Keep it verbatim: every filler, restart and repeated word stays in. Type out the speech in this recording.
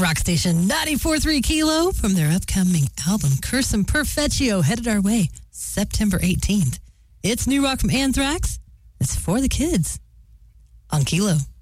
Rock Station ninety-four point three Kilo from their upcoming album, Cursum Perfectio, headed our way September eighteenth. It's new rock from Anthrax. It's for the kids on Kilo.